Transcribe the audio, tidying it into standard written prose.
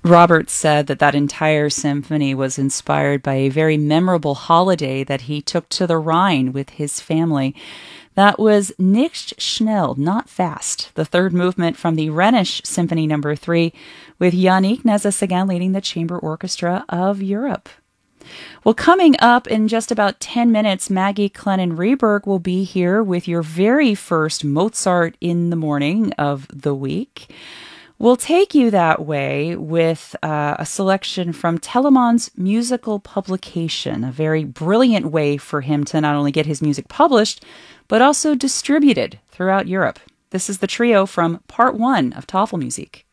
Robert said that entire symphony was inspired by a very memorable holiday that he took to the Rhine with his family. That was Nicht schnell, not fast, the third movement from the Rhenish Symphony No. 3, with Yannick Nézet-Séguin leading the Chamber Orchestra of Europe. Well, coming up in just about 10 minutes, Maggie Clennon-Reberg will be here with your very first Mozart in the Morning of the week. We'll take you that way with a selection from Telemann's musical publication, a very brilliant way for him to not only get his music published, but also distributed throughout Europe. This is the trio from Part 1 of Tafelmusik.